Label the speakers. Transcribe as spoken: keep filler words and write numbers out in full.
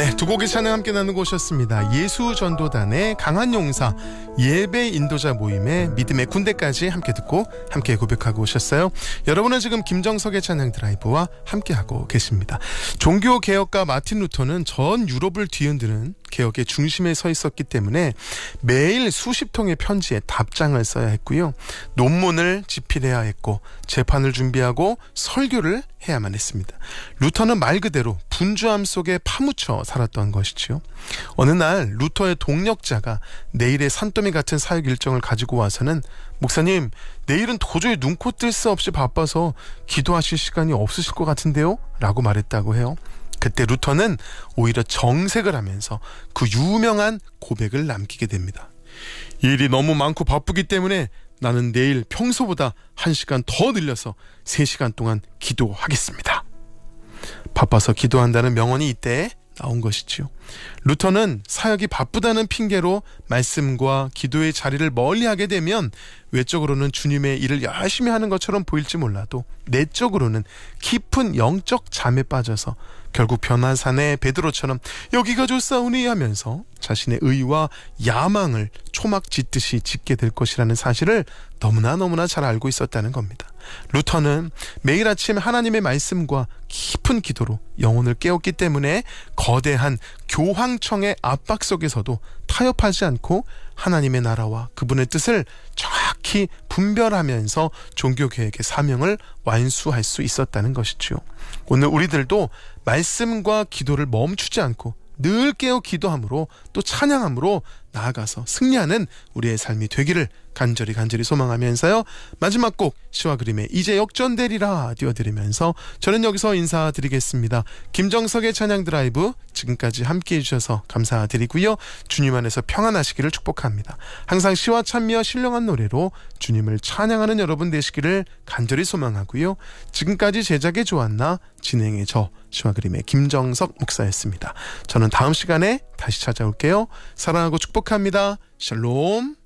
Speaker 1: 네, 두 곡의 찬양 함께 나누고 오셨습니다. 예수전도단의 강한 용사 예배 인도자 모임의 믿음의 군대까지 함께 듣고 함께 고백하고 오셨어요. 여러분은 지금 김정석의 찬양 드라이브와 함께하고 계십니다. 종교개혁가 마틴 루터는 전 유럽을 뒤흔드는 개혁의 중심에 서 있었기 때문에 매일 수십 통의 편지에 답장을 써야 했고요. 논문을 집필해야 했고 재판을 준비하고 설교를 해야만 했습니다. 루터는 말 그대로 분주함 속에 파묻혀 살았던 것이지요. 어느 날 루터의 동력자가 내일의 산더미 같은 사역 일정을 가지고 와서는 목사님, 내일은 도저히 눈코 뜰 새 없이 바빠서 기도하실 시간이 없으실 것 같은데요? 라고 말했다고 해요. 그때 루터는 오히려 정색을 하면서 그 유명한 고백을 남기게 됩니다. 일이 너무 많고 바쁘기 때문에 나는 내일 평소보다 한 시간 더 늘려서 세 시간 동안 기도하겠습니다. 바빠서 기도한다는 명언이 이때 나온 것이지요. 루터는 사역이 바쁘다는 핑계로 말씀과 기도의 자리를 멀리하게 되면 외적으로는 주님의 일을 열심히 하는 것처럼 보일지 몰라도 내적으로는 깊은 영적 잠에 빠져서 결국 변화산의 베드로처럼 여기가 좋사오니 하면서 자신의 의와 야망을 초막 짓듯이 짓게 될 것이라는 사실을 너무나 너무나 잘 알고 있었다는 겁니다. 루터는 매일 아침 하나님의 말씀과 깊은 기도로 영혼을 깨웠기 때문에 거대한 교황청의 압박 속에서도 타협하지 않고 하나님의 나라와 그분의 뜻을 정확히 분별하면서 종교개혁의 사명을 완수할 수 있었다는 것이죠. 오늘 우리들도 말씀과 기도를 멈추지 않고 늘 깨어 기도함으로 또 찬양함으로 나아가서 승리하는 우리의 삶이 되기를 간절히 간절히 소망하면서요. 마지막 곡 시와 그림의 이제 역전되리라 띄워드리면서 저는 여기서 인사드리겠습니다. 김정석의 찬양 드라이브 지금까지 함께해 주셔서 감사드리고요. 주님 안에서 평안하시기를 축복합니다. 항상 시와 찬미와 신령한 노래로 주님을 찬양하는 여러분 되시기를 간절히 소망하고요. 지금까지 제작의 조안나 진행의 저 시와 그림의 김정석 목사였습니다. 저는 다음 시간에 다시 찾아올게요. 사랑하고 축복합니다. 샬롬.